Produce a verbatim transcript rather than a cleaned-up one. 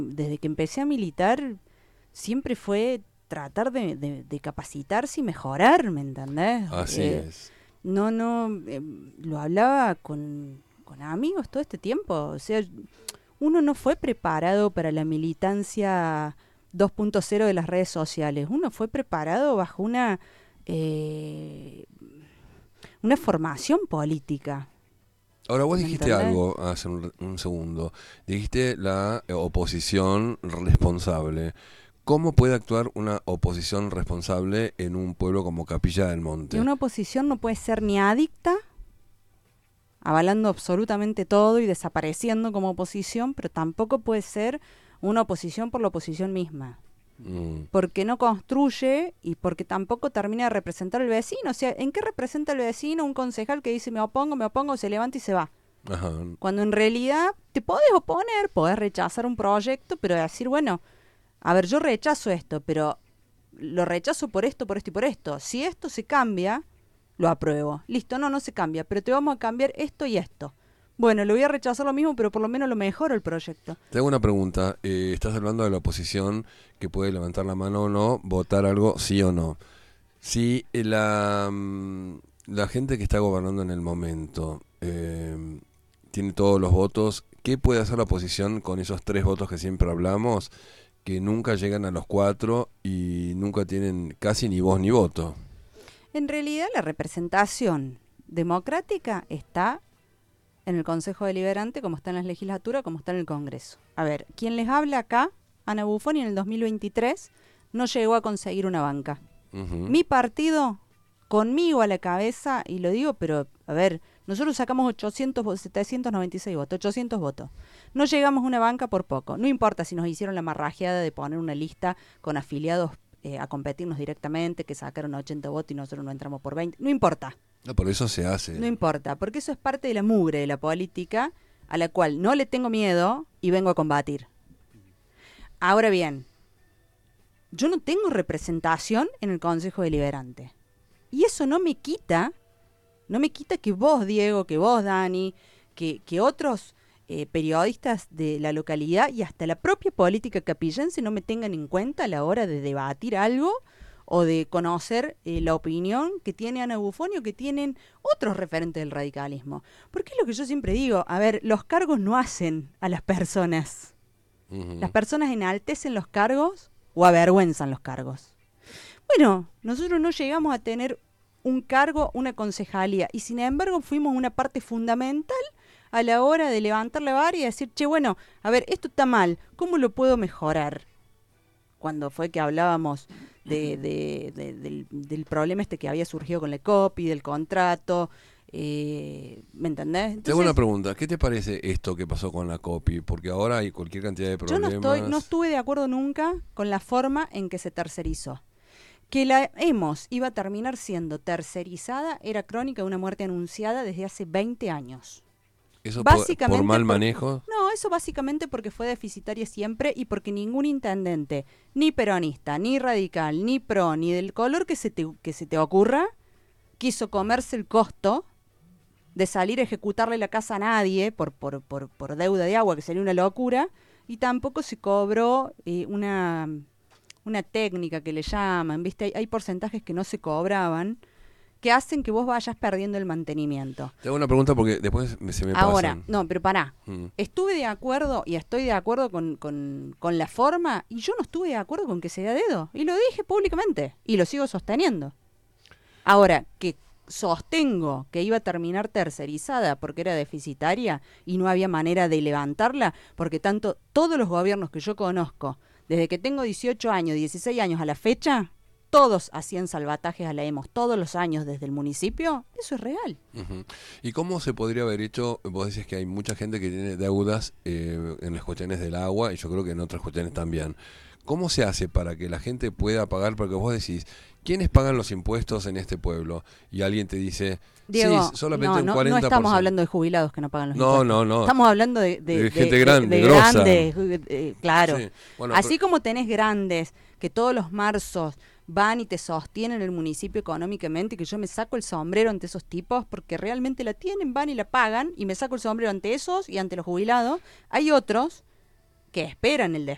Desde que empecé a militar, siempre fue tratar de, de, de capacitarse y mejorar, ¿me entendés? Así Eh, es. no, no, eh, lo hablaba con, con amigos todo este tiempo. O sea, uno no fue preparado para la militancia dos punto cero de las redes sociales. Uno fue preparado bajo una, eh, una formación política. Ahora vos ¿Me dijiste entendés? algo hace un, un segundo. Dijiste la eh, oposición responsable. ¿Cómo puede actuar una oposición responsable en un pueblo como Capilla del Y Monte? una oposición no puede ser ni adicta, avalando absolutamente todo y desapareciendo como oposición, pero tampoco puede ser una oposición por la oposición misma. Mm, Porque no construye y porque tampoco termina de representar al vecino. O sea, ¿en qué representa el vecino un concejal que dice me opongo, me opongo, se levanta y se va? ajá. Cuando en realidad te podés oponer, podés rechazar un proyecto, pero decir, bueno, a ver, yo rechazo esto, pero lo rechazo por esto, por esto y por esto. Si esto se cambia, lo apruebo. Listo, no, no se cambia, pero te vamos a cambiar esto y esto. Bueno, lo voy a rechazar lo mismo, pero por lo menos lo mejoro el proyecto. Te hago una pregunta. Eh, estás hablando de la oposición que puede levantar la mano o no, votar algo sí o no. Si eh, la, mm, la gente que está gobernando en el momento eh, tiene todos los votos, ¿qué puede hacer la oposición con esos tres votos que siempre hablamos, que nunca llegan a los cuatro y nunca tienen casi ni voz ni voto? En realidad, la representación democrática está en el Consejo Deliberante, como está en la legislatura, como está en el Congreso. A ver, quien les habla acá, Ana Buffoni, en el dos mil veintitrés, no llegó a conseguir una banca. Ujú. Mi partido, conmigo a la cabeza, y lo digo, pero a ver, nosotros sacamos ochocientos, setecientos noventa y seis votos, ochocientos votos. No llegamos a una banca por poco. No importa si nos hicieron la marrajeada de poner una lista con afiliados eh, a competirnos directamente, que sacaron ochenta votos y nosotros no entramos por veinte. No importa. No, por eso se No hace. importa, porque eso es parte de la mugre de la política a la cual no le tengo miedo y vengo a combatir. Ahora bien, yo no tengo representación en el Consejo Deliberante. Y eso no me quita, no me quita que vos, Diego, que vos, Dani, que, que otros eh, periodistas de la localidad y hasta la propia política capillense no me tengan en cuenta a la hora de debatir algo o de conocer eh, la opinión que tiene Ana Buffoni o que tienen otros referentes del radicalismo. Porque es lo que yo siempre digo, a ver, los cargos no hacen a las personas. Las Ujú. personas enaltecen los cargos o avergüenzan los cargos. Bueno, nosotros no llegamos a tener un cargo, una concejalía, y sin embargo fuimos una parte fundamental a la hora de levantar la vara y decir, che, bueno, a ver, esto está mal, ¿cómo lo puedo mejorar? Cuando fue que hablábamos de, de, de, del, del problema este que había surgido con la copy, del contrato, eh, ¿me entendés? Te hago una Entonces, pregunta. ¿Qué te parece esto que pasó con la copy? Porque ahora hay cualquier cantidad de yo no estoy, no problemas. estuve de acuerdo nunca con la forma en que se tercerizó. Que la hemos iba a terminar siendo tercerizada era crónica de una muerte anunciada desde hace veinte años. ¿Eso por, por Básicamente mal por... manejo? No, eso básicamente porque fue deficitaria siempre y porque ningún intendente, ni peronista, ni radical, ni pro, ni del color que se te, que se te ocurra, quiso comerse el costo de salir a ejecutarle la casa a nadie por, por, por, por deuda de agua, que sería una locura, y tampoco se cobró eh, una, una técnica que le llaman, ¿viste? Hay, hay porcentajes que no se cobraban, que hacen que vos vayas perdiendo el mantenimiento. Te hago una pregunta porque después me- se me Ahora, pasan. no, pero pará. Mm. Estuve de acuerdo y estoy de acuerdo con, con, con la forma y yo no estuve de acuerdo con que se dé a dedo. Y lo dije públicamente y lo sigo sosteniendo. Ahora, que sostengo que iba a terminar tercerizada porque era deficitaria y no había manera de levantarla, porque tanto todos los gobiernos que yo conozco, desde que tengo dieciocho años, dieciséis años a la fecha, todos hacían salvatajes a la EMOS todos los años desde el municipio, eso es real. Ujú. ¿Y cómo se podría haber hecho? Vos decís que hay mucha gente que tiene deudas eh, en las cuestiones del agua y yo creo que en otras cuestiones también. ¿Cómo se hace para que la gente pueda pagar? Porque vos decís, ¿quiénes pagan los impuestos en este pueblo? Y alguien te dice, sí, Diego, solamente no, un no, no cuarenta por estamos ciento. hablando de jubilados que no pagan los No, impuestos. no, no. Estamos hablando de, de, De de, gente de, grande, de grosa. grandes, eh, claro. Sí. Bueno, Así pero- como tenés grandes que todos los marzos van y te sostienen el municipio económicamente, que yo me saco el sombrero ante esos tipos porque realmente la tienen, van y la pagan, y me saco el sombrero ante esos y ante los jubilados. Hay otros que esperan el